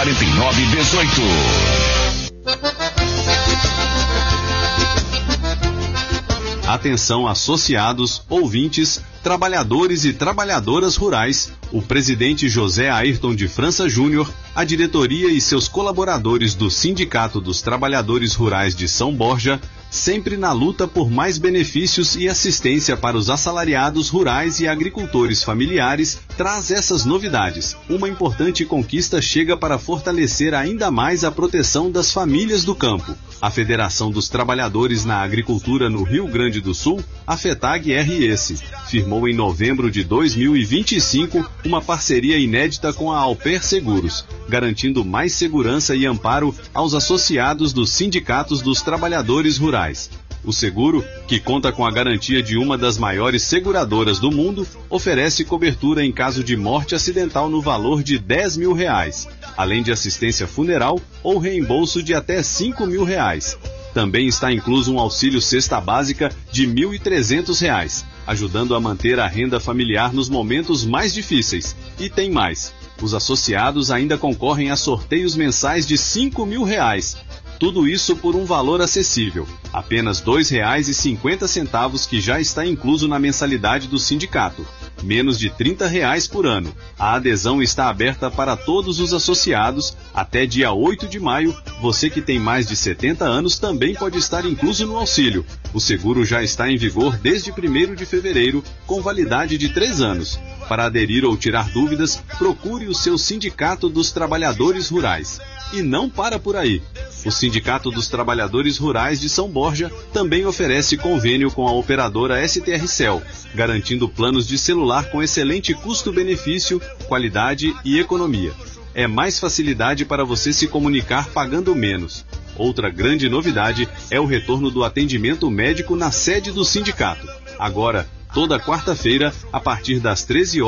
4918. Atenção associados, ouvintes, trabalhadores e trabalhadoras rurais, o presidente José Ayrton de França Júnior, a diretoria e seus colaboradores do Sindicato dos Trabalhadores Rurais de São Borja, sempre na luta por mais benefícios e assistência para os assalariados rurais e agricultores familiares, traz essas novidades. Uma importante conquista chega para fortalecer ainda mais a proteção das famílias do campo. A Federação dos Trabalhadores na Agricultura no Rio Grande do Sul, a FETAG-RS, firmou em novembro de 2025 uma parceria inédita com a Alper Seguros, garantindo mais segurança e amparo aos associados dos sindicatos dos trabalhadores rurais. O seguro, que conta com a garantia de uma das maiores seguradoras do mundo, oferece cobertura em caso de morte acidental no valor de R$10 mil, além de assistência funeral ou reembolso de até R$5 mil. Também está incluso um auxílio cesta básica de R$1.300, ajudando a manter a renda familiar nos momentos mais difíceis. E tem mais. Os associados ainda concorrem a sorteios mensais de R$5 mil. Tudo isso por um valor acessível, apenas R$ 2,50, que já está incluso na mensalidade do sindicato, menos de R$ 30 por ano. A adesão está aberta para todos os associados. Até dia 8 de maio, você que tem mais de 70 anos também pode estar incluso no auxílio. O seguro já está em vigor desde 1º de fevereiro, com validade de 3 anos. Para aderir ou tirar dúvidas, procure o seu Sindicato dos Trabalhadores Rurais. E não para por aí. O Sindicato dos Trabalhadores Rurais de São Borja também oferece convênio com a operadora STRCel, garantindo planos de celular com excelente custo-benefício, qualidade e economia. É mais facilidade para você se comunicar pagando menos. Outra grande novidade é o retorno do atendimento médico na sede do sindicato. Agora, toda quarta-feira, a partir das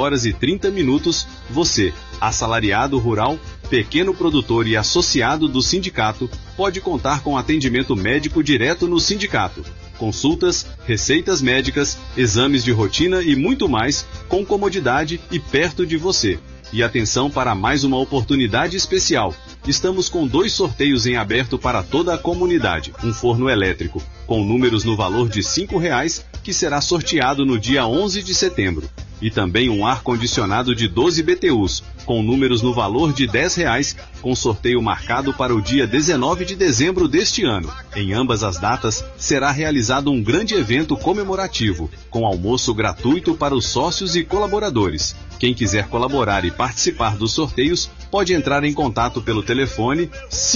13h30, você, assalariado rural, pequeno produtor e associado do sindicato, pode contar com atendimento médico direto no sindicato. Consultas, receitas médicas, exames de rotina e muito mais, com comodidade e perto de você. E atenção para mais uma oportunidade especial. Estamos com 2 sorteios em aberto para toda a comunidade. Um forno elétrico, com números no valor de R$5, que será sorteado no dia 11 de setembro. E também um ar-condicionado de 12 BTUs, com números no valor de R$10, com sorteio marcado para o dia 19 de dezembro deste ano. Em ambas as datas, será realizado um grande evento comemorativo, com almoço gratuito para os sócios e colaboradores. Quem quiser colaborar e participar dos sorteios, pode entrar em contato pelo telefone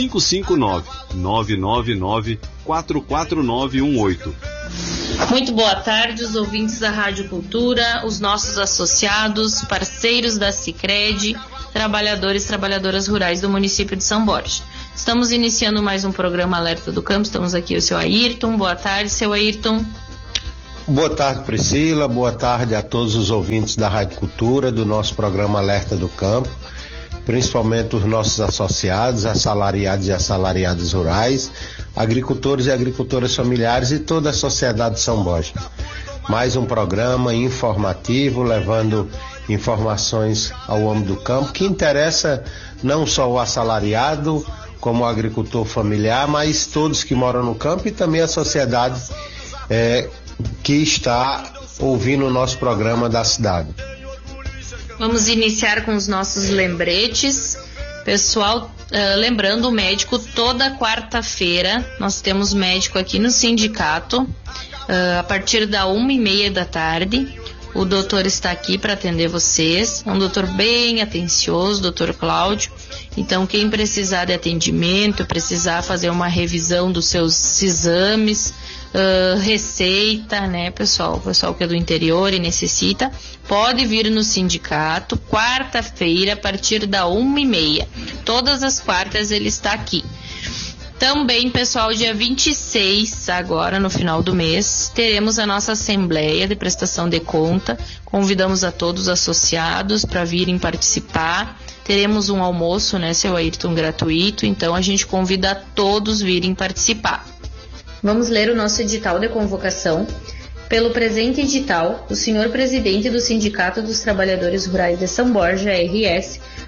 559-999-44918. Muito boa tarde, os ouvintes da Rádio Cultura, os nossos associados, parceiros da Sicredi, trabalhadores e trabalhadoras rurais do município de São Borja. Estamos iniciando mais um programa Alerta do Campo. Estamos aqui o seu Ayrton. Boa tarde, seu Ayrton. Boa tarde, Priscila. Boa tarde a todos os ouvintes da Rádio Cultura, do nosso programa Alerta do Campo, principalmente os nossos associados, assalariados e assalariadas rurais, agricultores e agricultoras familiares e toda a sociedade de São Borja. Mais um programa informativo, levando informações ao homem do campo, que interessa não só o assalariado, como o agricultor familiar, mas todos que moram no campo e também a sociedade que está ouvindo o nosso programa da cidade. Vamos iniciar com os nossos lembretes. Pessoal, lembrando o médico, toda quarta-feira nós temos médico aqui no sindicato, a partir da 1h30 da tarde. O doutor está aqui para atender vocês, é um doutor bem atencioso, doutor Cláudio. Então, quem precisar de atendimento, precisar fazer uma revisão dos seus exames, receita, né, pessoal? O pessoal que é do interior e necessita, pode vir no sindicato, quarta-feira, a partir da 1h30. Todas as quartas ele está aqui. Também, pessoal, dia 26, agora no final do mês, teremos a nossa assembleia de prestação de conta. Convidamos a todos os associados para virem participar. Teremos um almoço, né, seu Ayrton, gratuito, então a gente convida a todos virem participar. Vamos ler o nosso edital de convocação. Pelo presente edital, o senhor presidente do Sindicato dos Trabalhadores Rurais de São Borja, RS,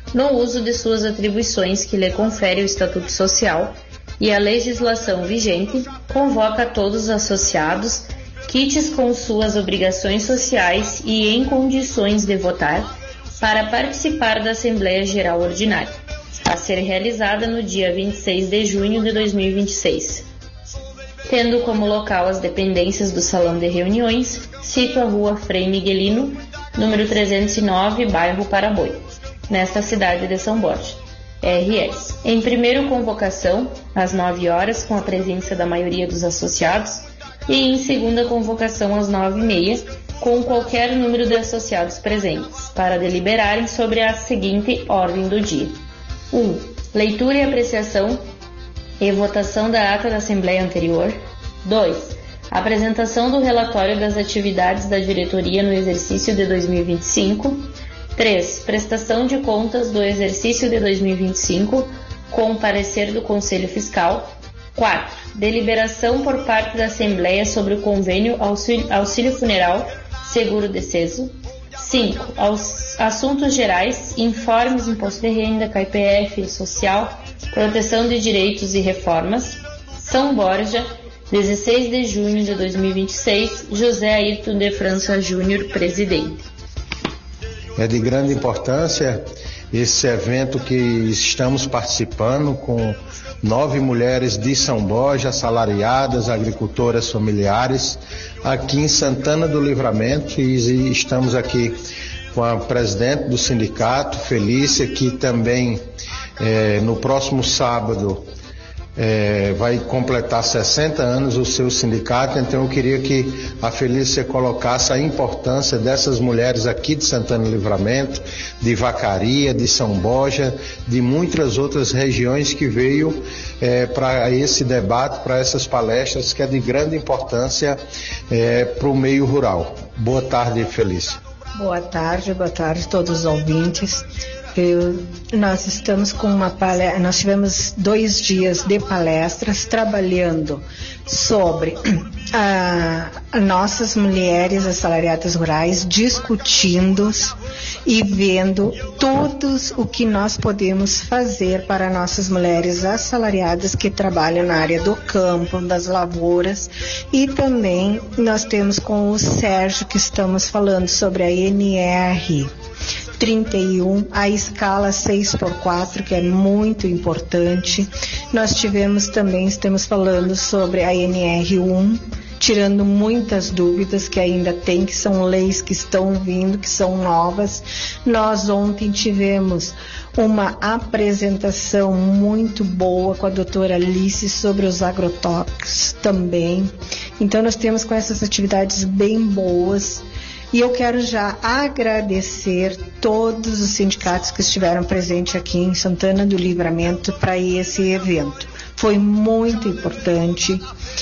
no uso de suas atribuições que lhe confere o Estatuto Social e a legislação vigente, convoca a todos os associados quites com suas obrigações sociais e em condições de votar para participar da Assembleia Geral Ordinária, a ser realizada no dia 26 de junho de 2026. Tendo como local as dependências do Salão de Reuniões, cito a Rua Frei Miguelino, número 309, bairro Paraboi, nesta cidade de São Borja, RS. Em primeira convocação, às 9 horas, com a presença da maioria dos associados, e em segunda convocação às 9h30, com qualquer número de associados presentes, para deliberarem sobre a seguinte ordem do dia. 1. Leitura e apreciação e votação da ata da Assembleia anterior. 2. Apresentação do relatório das atividades da diretoria no exercício de 2025. 3. Prestação de contas do exercício de 2025, com parecer do Conselho Fiscal. 4. Deliberação por parte da Assembleia sobre o convênio auxílio funeral seguro-deceso. 5. Assuntos gerais, informes, imposto de renda, KPF, social, proteção de direitos e reformas. São Borja, 16 de junho de 2026, José Ayrton de França Júnior, presidente. É de grande importância esse evento que estamos participando com 9 mulheres de São Borja, assalariadas, agricultoras familiares, aqui em Santana do Livramento, e estamos aqui com a presidente do sindicato, Felícia, que também no próximo sábado vai completar 60 anos o seu sindicato. Então eu queria que a Felícia colocasse a importância dessas mulheres aqui de Santana do Livramento, de Vacaria, de São Borja, de muitas outras regiões que veio para esse debate, para essas palestras, que é de grande importância para o meio rural. Boa tarde, Felícia. Boa tarde a todos os ouvintes. Nós estamos com nós tivemos 2 dias de palestras trabalhando sobre nossas mulheres assalariadas rurais, discutindo e vendo todos o que nós podemos fazer para nossas mulheres assalariadas que trabalham na área do campo, das lavouras, e também nós temos com o Sérgio que estamos falando sobre a NR 31, a escala 6x4, que é muito importante. Nós estamos falando sobre a NR1, tirando muitas dúvidas que ainda tem, que são leis que estão vindo, que são novas. Nós ontem tivemos uma apresentação muito boa com a doutora Alice sobre os agrotóxicos também. Então nós temos com essas atividades bem boas. E eu quero já agradecer todos os sindicatos que estiveram presentes aqui em Santana do Livramento para esse evento. Foi muito importante.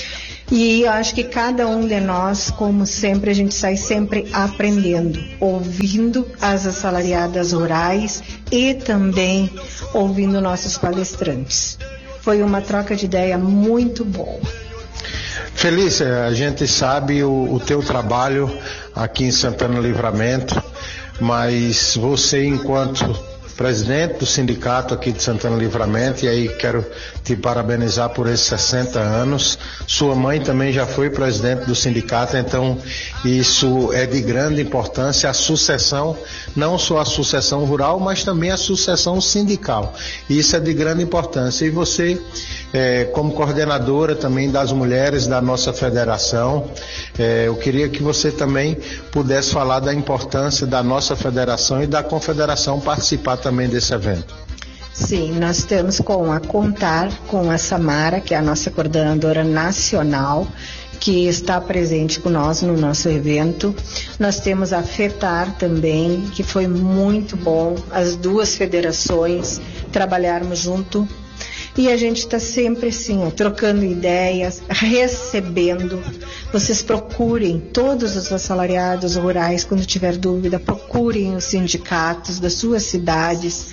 E eu acho que cada um de nós, como sempre, a gente sai sempre aprendendo, ouvindo as assalariadas rurais e também ouvindo nossos palestrantes. Foi uma troca de ideia muito boa. Felícia, a gente sabe o teu trabalho aqui em Santana do Livramento, mas você, enquanto presidente do sindicato aqui de Santana do Livramento, e aí quero te parabenizar por esses 60 anos. Sua mãe também já foi presidente do sindicato, então isso é de grande importância, a sucessão, não só a sucessão rural, mas também a sucessão sindical. Isso é de grande importância. E você, como coordenadora também das mulheres da nossa federação, eu queria que você também pudesse falar da importância da nossa federação e da confederação participar também desse evento. Sim, nós temos a contar com a Samara, que é a nossa coordenadora nacional, que está presente com nós no nosso evento. Nós temos a FETAR também, que foi muito bom, as 2 federações trabalharmos junto. E a gente está sempre assim, trocando ideias, recebendo. Vocês procurem todos os assalariados rurais, quando tiver dúvida, procurem os sindicatos das suas cidades,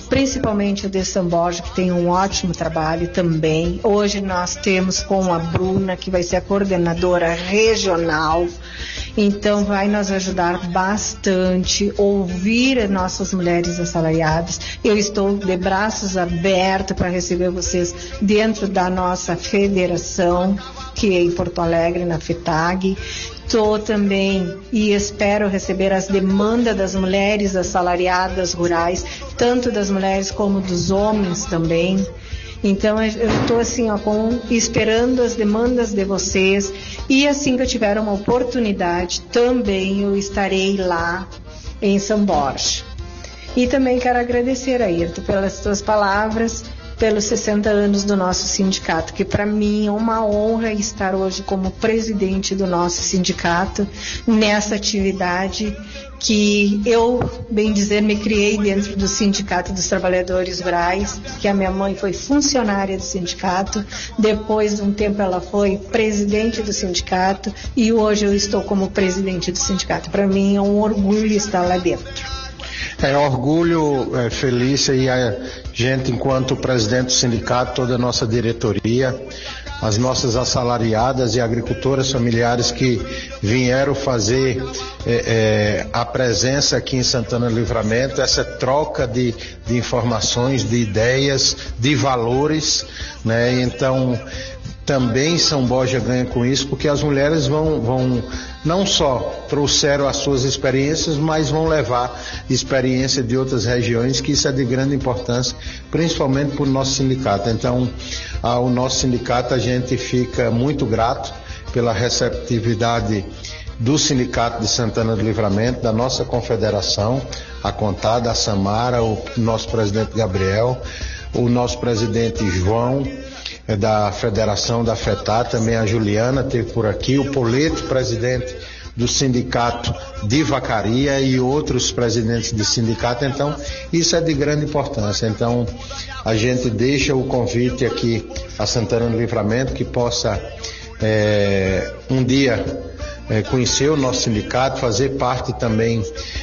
principalmente o de São Borja, que tem um ótimo trabalho também. Hoje nós temos com a Bruna, que vai ser a coordenadora regional, então vai nos ajudar bastante, ouvir nossas mulheres assalariadas. Eu estou de braços abertos para receber vocês dentro da nossa federação, que é em Porto Alegre, na FETAG. Estou também e espero receber as demandas das mulheres assalariadas rurais, tanto das mulheres como dos homens também. Então eu estou assim, esperando as demandas de vocês, e assim que eu tiver uma oportunidade também eu estarei lá em São Borja. E também quero agradecer, Ayrton, pelas suas palavras, pelos 60 anos do nosso sindicato, que para mim é uma honra estar hoje como presidente do nosso sindicato, nessa atividade que eu, bem dizer, me criei dentro do Sindicato dos Trabalhadores Rurais, que a minha mãe foi funcionária do sindicato, depois de um tempo ela foi presidente do sindicato, e hoje eu estou como presidente do sindicato. Para mim é um orgulho estar lá dentro. É orgulho, Felícia, e a gente, enquanto presidente do sindicato, toda a nossa diretoria, as nossas assalariadas e agricultoras familiares que vieram fazer a presença aqui em Santana do Livramento, essa troca de informações, de ideias, de valores, né? Então, também São Borja ganha com isso, porque as mulheres vão não só trouxeram as suas experiências, mas vão levar experiência de outras regiões, que isso é de grande importância, principalmente para o nosso sindicato. Então, ao nosso sindicato, a gente fica muito grato pela receptividade do Sindicato de Santana do Livramento, da nossa confederação, a CONTAD, a Samara, o nosso presidente Gabriel, o nosso presidente João, da Federação da FETAR, também a Juliana esteve por aqui, o Polete, presidente do Sindicato de Vacaria, e outros presidentes de sindicato. Então, isso é de grande importância. Então, a gente deixa o convite aqui a Santana do Livramento, que possa um dia conhecer o nosso sindicato, fazer parte também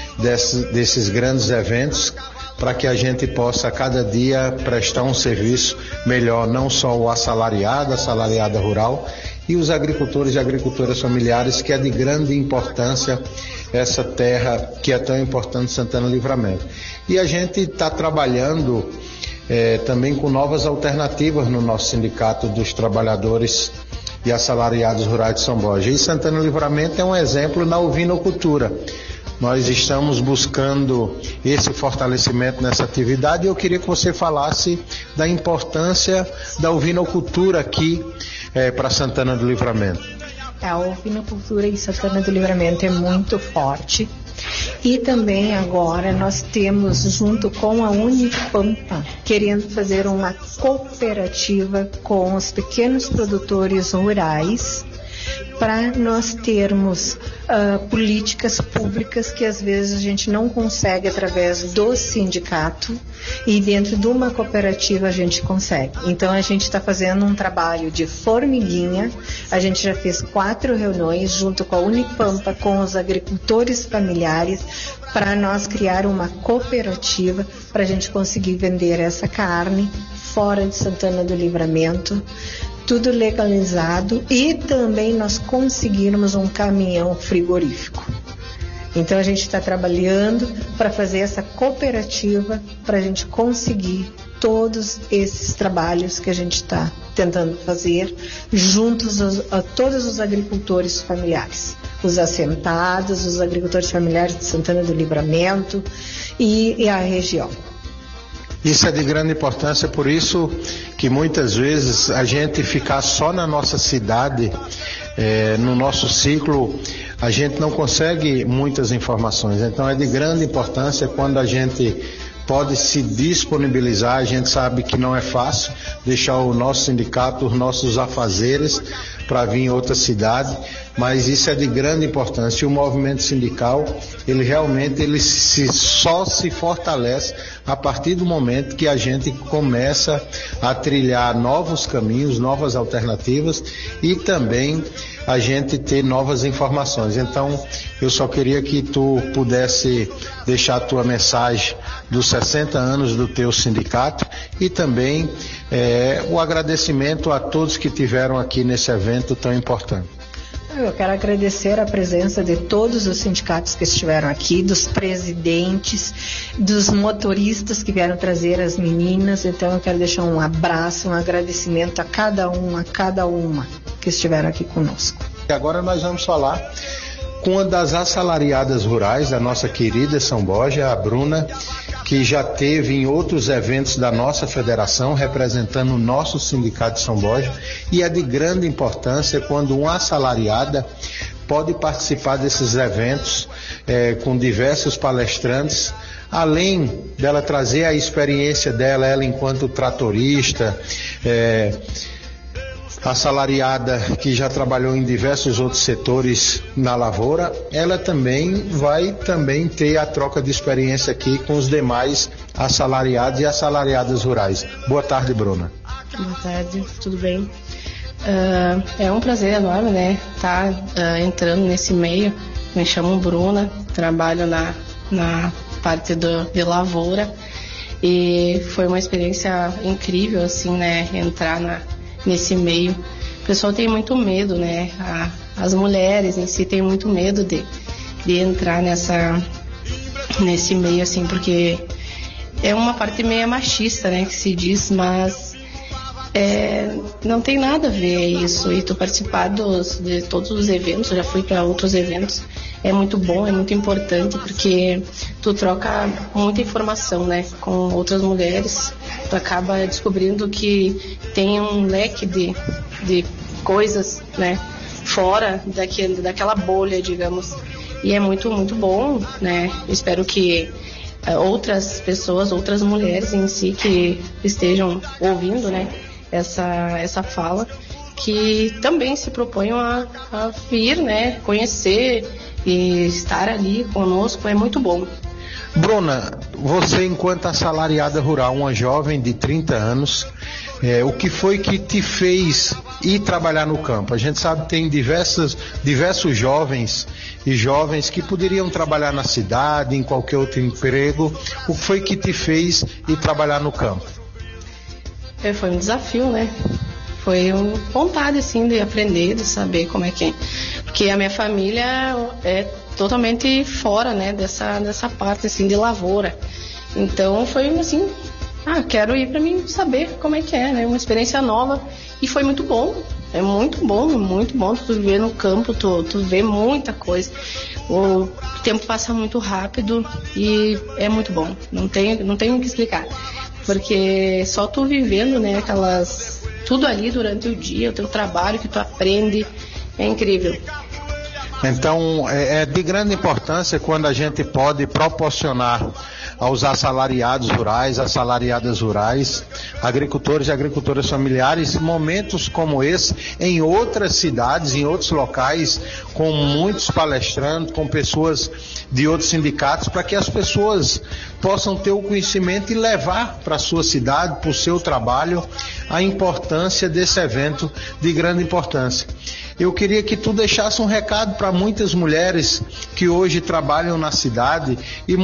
desses grandes eventos, para que a gente possa cada dia prestar um serviço melhor, não só o assalariado, a assalariada rural, e os agricultores e agricultoras familiares, que é de grande importância essa terra que é tão importante, Santana do Livramento. E a gente está trabalhando também com novas alternativas no nosso Sindicato dos Trabalhadores e Assalariados Rurais de São Borja. E Santana do Livramento é um exemplo na ovinocultura. Nós estamos buscando esse fortalecimento nessa atividade, e eu queria que você falasse da importância da ovinocultura aqui para Santana do Livramento. A ovinocultura em Santana do Livramento é muito forte, e também agora nós temos, junto com a Unipampa, querendo fazer uma cooperativa com os pequenos produtores rurais, para nós termos políticas públicas que às vezes a gente não consegue através do sindicato, e dentro de uma cooperativa a gente consegue. Então a gente está fazendo um trabalho de formiguinha. A gente já fez 4 reuniões junto com a Unipampa, com os agricultores familiares, para nós criar uma cooperativa para a gente conseguir vender essa carne fora de Santana do Livramento, tudo legalizado, e também nós conseguirmos um caminhão frigorífico. Então a gente está trabalhando para fazer essa cooperativa, para a gente conseguir todos esses trabalhos que a gente está tentando fazer juntos a todos os agricultores familiares, os assentados, os agricultores familiares de Santana do Livramento e a região. Isso é de grande importância, por isso que muitas vezes a gente ficar só na nossa cidade, no nosso ciclo, a gente não consegue muitas informações. Então é de grande importância quando a gente pode se disponibilizar. A gente sabe que não é fácil deixar o nosso sindicato, os nossos afazeres, para vir em outra cidade, mas isso é de grande importância. E o movimento sindical, ele realmente só se fortalece a partir do momento que a gente começa a trilhar novos caminhos, novas alternativas e também a gente ter novas informações. Então, eu só queria que tu pudesse deixar a tua mensagem dos 60 anos do teu sindicato e também o agradecimento a todos que tiveram aqui nesse evento tão importante. Eu quero agradecer a presença de todos os sindicatos que estiveram aqui, dos presidentes, dos motoristas que vieram trazer as meninas. Então eu quero deixar um abraço, um agradecimento a cada uma que estiveram aqui conosco. E agora nós vamos falar com uma das assalariadas rurais da nossa querida São Borja, a Bruna, que já teve em outros eventos da nossa federação, representando o nosso sindicato de São Borja, e é de grande importância quando uma assalariada pode participar desses eventos com diversos palestrantes, além dela trazer a experiência dela, ela enquanto tratorista, assalariada que já trabalhou em diversos outros setores na lavoura, ela também vai ter a troca de experiência aqui com os demais assalariados e assalariadas rurais. Boa tarde, Bruna. Boa tarde, tudo bem? É um prazer enorme, né, estar entrando nesse meio. Me chamo Bruna, trabalho na parte de lavoura e foi uma experiência incrível, assim, né, entrar nesse meio. O pessoal tem muito medo, né? As mulheres em si têm muito medo de entrar nesse meio, assim, porque é uma parte meio machista, né? Que se diz, mas não tem nada a ver isso. E tu participar de todos os eventos, eu já fui para outros eventos, é muito bom, é muito importante, porque tu troca muita informação, né, com outras mulheres. Tu acaba descobrindo que tem um leque de coisas, né, fora daquela bolha, digamos. E é muito, muito bom, né. Espero que outras pessoas, outras mulheres em si que estejam ouvindo, né, essa fala, que também se proponham a vir, né, conhecer e estar ali conosco, é muito bom. Bruna, você enquanto assalariada rural, uma jovem de 30 anos, o que foi que te fez ir trabalhar no campo? A gente sabe que tem diversos jovens e jovens que poderiam trabalhar na cidade, em qualquer outro emprego. O que foi que te fez ir trabalhar no campo? Foi um desafio, né? Foi uma vontade, assim, de aprender, de saber como é que é. Porque a minha família é totalmente fora, né, dessa parte, assim, de lavoura. Então foi assim, quero ir para mim saber como é que é, né? Uma experiência nova e foi muito bom. É muito bom tu viver no campo, tu vê muita coisa. O tempo passa muito rápido e é muito bom. Não tenho o que explicar. Porque só tu vivendo, né, tudo ali durante o dia, o teu trabalho que tu aprende, é incrível. Então, é de grande importância quando a gente pode proporcionar aos assalariados rurais, assalariadas rurais, agricultores e agricultoras familiares, momentos como esse em outras cidades, em outros locais, com muitos palestrantes, com pessoas de outros sindicatos, para que as pessoas possam ter o conhecimento e levar para a sua cidade, para o seu trabalho, a importância desse evento de grande importância. Eu queria que tu deixasse um recado para muitas mulheres que hoje trabalham na cidade e